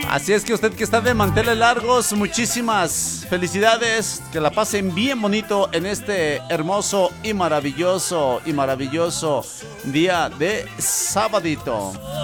Así es que usted que está de manteles largos, muchísimas felicidades, que la pasen bien bonito en este hermoso y maravilloso día de sabadito.